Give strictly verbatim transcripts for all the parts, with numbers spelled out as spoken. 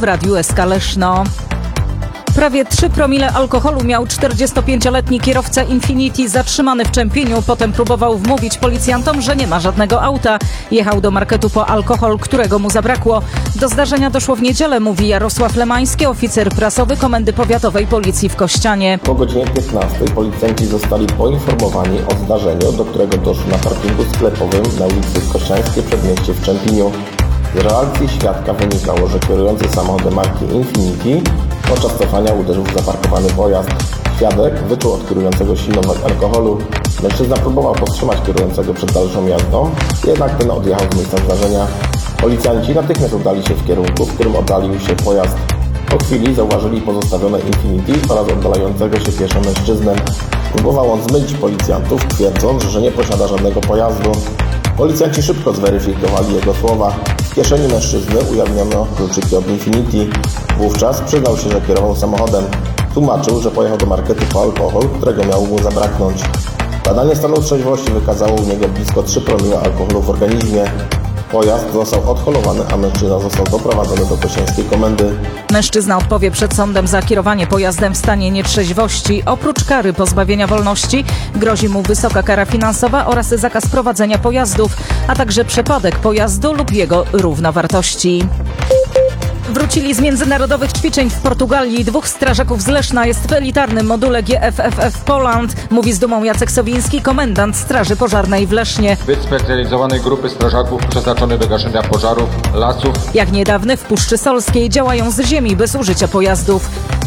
w Radiu S K Leszno. Prawie trzy promile alkoholu miał czterdziestopięcioletni kierowca Infiniti zatrzymany w Czempieniu. Potem próbował wmówić policjantom, że nie ma żadnego auta. Jechał do marketu po alkohol, którego mu zabrakło. Do zdarzenia doszło w niedzielę, mówi Jarosław Lemański, oficer prasowy Komendy Powiatowej Policji w Kościanie. Po godzinie piętnastej policjanci zostali poinformowani o zdarzeniu, do którego doszło na parkingu sklepowym na ulicy Kościańskiej Przedmieście w Czempieniu. Z relacji świadka wynikało, że kierujący samochodem marki Infiniti podczas cofania uderzył w zaparkowany pojazd. Świadek wyczuł od kierującego silną moc alkoholu. Mężczyzna próbował powstrzymać kierującego przed dalszą jazdą, jednak ten odjechał z miejsca zdarzenia. Policjanci natychmiast udali się w kierunku, w którym oddalił się pojazd. Po chwili zauważyli pozostawione Infiniti oraz oddalającego się pieszo mężczyznę. Próbował on zmylić policjantów, twierdząc, że nie posiada żadnego pojazdu. Policjanci szybko zweryfikowali jego słowa. W kieszeni mężczyzny ujawniono kluczyki od Infiniti. Wówczas przyznał się, że kierował samochodem. Tłumaczył, że pojechał do marketu po alkohol, którego miało mu zabraknąć. Badanie stanu trzeźwości wykazało u niego blisko trzy promile alkoholu w organizmie. Pojazd został odholowany, a mężczyzna został doprowadzony do kościańskiej komendy. Mężczyzna odpowie przed sądem za kierowanie pojazdem w stanie nietrzeźwości. Oprócz kary pozbawienia wolności grozi mu wysoka kara finansowa oraz zakaz prowadzenia pojazdów, a także przepadek pojazdu lub jego równowartości. Wrócili z międzynarodowych ćwiczeń w Portugalii. Dwóch strażaków z Leszna jest w elitarnym module G F F F Poland. Mówi z dumą Jacek Sowiński, komendant Straży Pożarnej w Lesznie. Wyspecjalizowanej grupy strażaków przeznaczonych do gaszenia pożarów, lasów. Jak niedawny w Puszczy Solskiej działają z ziemi bez użycia pojazdów.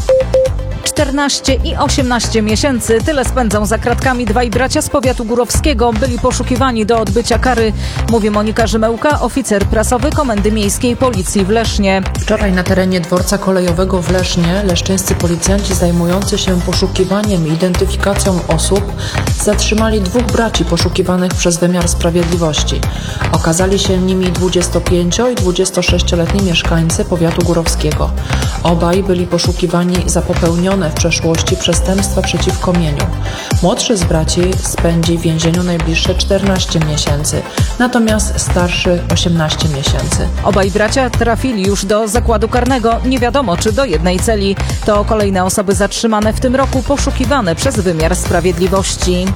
czternaście i osiemnaście miesięcy. Tyle spędzą za kratkami dwaj bracia z powiatu górowskiego. Byli poszukiwani do odbycia kary, mówi Monika Rzymełka, oficer prasowy Komendy Miejskiej Policji w Lesznie. Wczoraj na terenie dworca kolejowego w Lesznie leszczyńscy policjanci zajmujący się poszukiwaniem i identyfikacją osób zatrzymali dwóch braci poszukiwanych przez wymiar sprawiedliwości. Okazali się nimi dwudziestopięcio- i dwudziestosześcioletni mieszkańcy powiatu górowskiego. Obaj byli poszukiwani za popełnione w przeszłości przestępstwa przeciwko mieniu. Młodszy z braci spędzi w więzieniu najbliższe czternaście miesięcy, natomiast starszy osiemnaście miesięcy. Obaj bracia trafili już do zakładu karnego, nie wiadomo czy do jednej celi. To kolejne osoby zatrzymane w tym roku, poszukiwane przez wymiar sprawiedliwości.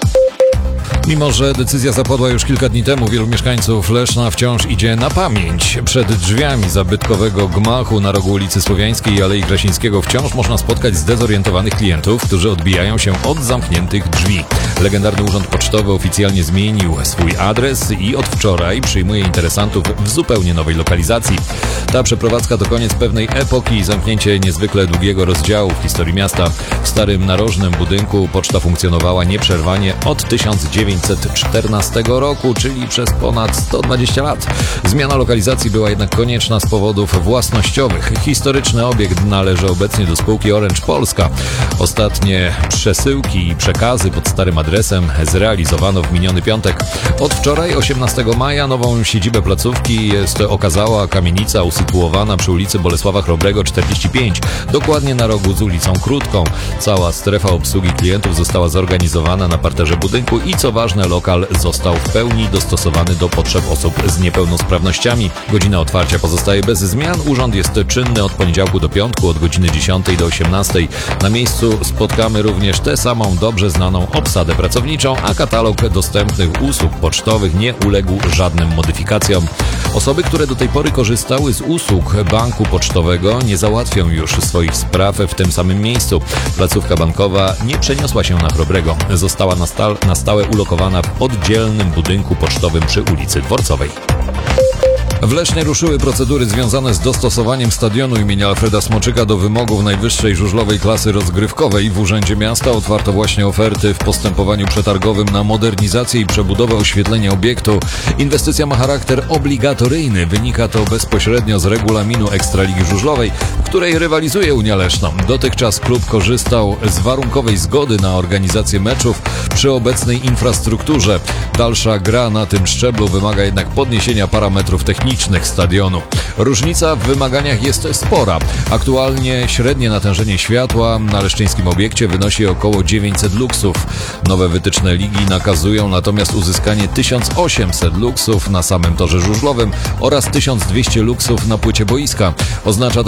Mimo że decyzja zapadła już kilka dni temu, wielu mieszkańców Leszna wciąż idzie na pamięć. Przed drzwiami zabytkowego gmachu na rogu ulicy Słowiańskiej i Alei Krasińskiego wciąż można spotkać zdezorientowanych klientów, którzy odbijają się od zamkniętych drzwi. Legendarny urząd pocztowy oficjalnie zmienił swój adres i od wczoraj przyjmuje interesantów w zupełnie nowej lokalizacji. Ta przeprowadzka to koniec pewnej epoki i zamknięcie niezwykle długiego rozdziału w historii miasta. W starym narożnym budynku poczta funkcjonowała nieprzerwanie od tysiąc dziewięćset czternastego roku, czyli przez ponad sto dwadzieścia lat. Zmiana lokalizacji była jednak konieczna z powodów własnościowych. Historyczny obiekt należy obecnie do spółki Orange Polska. Ostatnie przesyłki i przekazy pod starym adresem zrealizowano w miniony piątek. Od wczoraj, osiemnastego maja, nową siedzibę placówki jest okazała kamienica usytuowana przy ulicy Bolesława Chrobrego czterdzieści pięć, dokładnie na rogu z ulicą Krótką. Cała strefa obsługi klientów została zorganizowana na parterze budynku i co ważne, lokal został w pełni dostosowany do potrzeb osób z niepełnosprawnościami. Godzina otwarcia pozostaje bez zmian. Urząd jest czynny od poniedziałku do piątku od godziny dziesiątej do osiemnastej. Na miejscu spotkamy również tę samą dobrze znaną obsadę pracowniczą, a katalog dostępnych usług pocztowych nie uległ żadnym modyfikacjom. Osoby, które do tej pory korzystały z usług banku pocztowego, nie załatwią już swoich spraw w tym samym miejscu. Placówka bankowa nie przeniosła się na Chrobrego. Została na, sta- na stałe ulokowana w oddzielnym budynku pocztowym przy ulicy Dworcowej. W Lesznie ruszyły procedury związane z dostosowaniem stadionu imienia Alfreda Smoczyka do wymogów najwyższej żużlowej klasy rozgrywkowej. W Urzędzie Miasta otwarto właśnie oferty w postępowaniu przetargowym na modernizację i przebudowę oświetlenia obiektu. Inwestycja ma charakter obligatoryjny. Wynika to bezpośrednio z regulaminu Ekstraligi Żużlowej, w której rywalizuje Unia Leszno. Dotychczas klub korzystał z warunkowej zgody na organizację meczów przy obecnej infrastrukturze. Dalsza gra na tym szczeblu wymaga jednak podniesienia parametrów technicznych stadionu. Różnica w wymaganiach jest spora. Aktualnie średnie natężenie światła na leszczyńskim obiekcie wynosi około dziewięćset luksów. Nowe wytyczne ligi nakazują natomiast uzyskanie tysiąc osiemset luksów na samym torze żużlowym oraz tysiąc dwieście luksów na płycie boiska. Oznacza to